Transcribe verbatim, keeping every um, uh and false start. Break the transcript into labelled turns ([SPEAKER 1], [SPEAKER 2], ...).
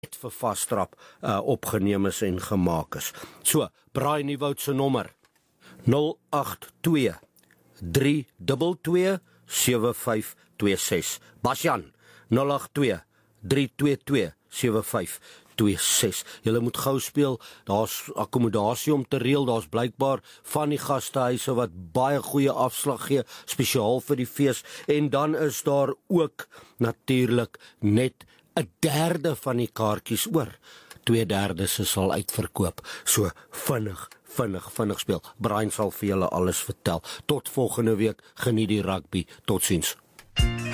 [SPEAKER 1] vir Vastrap uh, opgeneem is en gemaak is. So, Braai Nieuwoud se nommer nul agt twee drie twee twee sewe vyf twee ses. Basjan nul agt twee drie twee twee sewe vyf twee ses. Julle moet gou speel, daar's akkommodasie om te reël, daar's blykbaar van die gastehuise wat baie goeie afslag gee, spesiaal vir die fees, en dan is daar ook natuurlik net 'n derde van die kaartjies oor. Twee derde se sal uitverkoop. So vinnig, vinnig, vinnig speel. Brian sal vir julle alles vertel. Tot volgende week, geniet die rugby. Totsiens.